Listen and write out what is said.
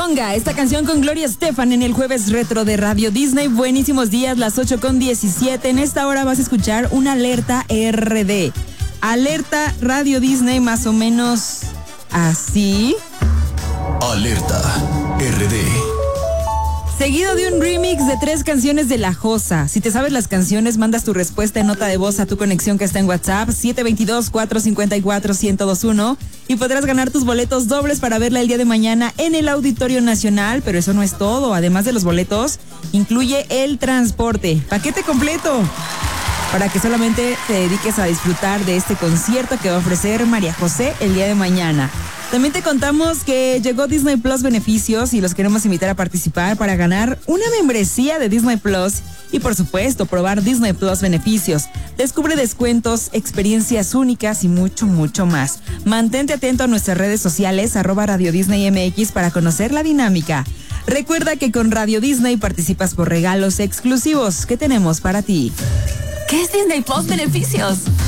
Conga, esta canción con Gloria Estefan en el jueves retro de Radio Disney. Buenísimos días, las 8:17. En esta hora vas a escuchar una alerta RD. Alerta Radio Disney, más o menos así. Alerta RD. Seguido de un remix de 3 canciones de La Josa. Si te sabes las canciones, mandas tu respuesta en nota de voz a tu conexión que está en WhatsApp, 722-454-1021, y podrás ganar tus boletos dobles para verla el día de mañana en el Auditorio Nacional. Pero eso no es todo. Además de los boletos, incluye el transporte. Paquete completo para que solamente te dediques a disfrutar de este concierto que va a ofrecer María José el día de mañana. También te contamos que llegó Disney Plus Beneficios y los queremos invitar a participar para ganar una membresía de Disney Plus y, por supuesto, probar Disney Plus Beneficios. Descubre descuentos, experiencias únicas y mucho, mucho más. Mantente atento a nuestras redes sociales, @Radio Disney MX, para conocer la dinámica. Recuerda que con Radio Disney participas por regalos exclusivos que tenemos para ti. ¿Qué es Disney Plus Beneficios?